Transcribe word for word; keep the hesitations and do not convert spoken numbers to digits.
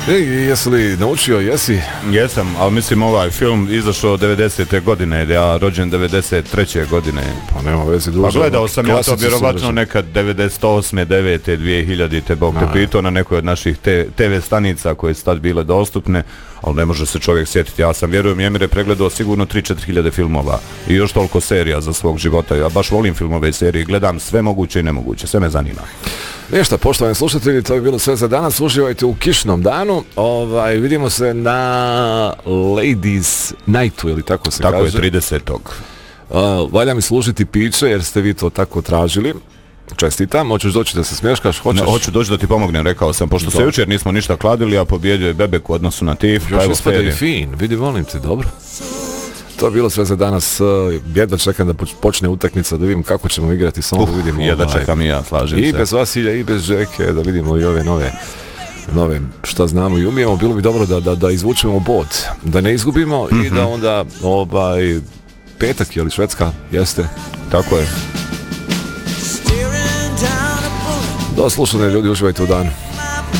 Ej, jesi li naučio, jesi? Jesam, ali mislim ovaj film izašao devedesete godine, ja rođen devedeset treće godine. Pa nema veze duže. Pa gledao sam ja to vjerovatno nekad devedeset osme, devete, dvije hiljadite Bog te pitao na nekoj od naših te ve stanica koje su tad bile dostupne, ali ne može se čovjek sjetiti. Ja sam, vjerujem, Jemire pregledao sigurno tri do četiri hiljade filmova i još toliko serija za svog života. Ja baš volim filmove i serije, gledam sve moguće i nemoguće, sve me zanima. Ništa, poštovani slušatelji, to je bilo sve za danas. Uživajte u kišnom danu. Ovaj, vidimo se na Ladies Nightu, ili tako se tako kaže. Tako je, tridesetog Uh, valja mi služiti piće, jer ste vi to tako tražili. Čestitam, hoćeš doći da se smješkaš? Hoćeš? Ne, hoću doći da ti pomognem, rekao sam, pošto se jučer nismo ništa kladili, a pobjedio je Bebek u odnosu na Tif. Još ispada i fin, vidi, volim te, dobro. To je bilo sve za danas. Jedva čekam da počne utakmica, da vidim kako ćemo igrati, samo uh, da vidimo. Jedva ovaj, čekam i ja, slažem i se. I bez Vasilja, i bez Žeke, da vidimo i ove nove, nove šta znamo i umijemo. Bilo bi dobro da, da, da izvučemo bod, da ne izgubimo mm-hmm. i da onda ovaj, petak, je li Švedska? Jeste. Tako je. Do slušanja ljudi, uživajte u danu.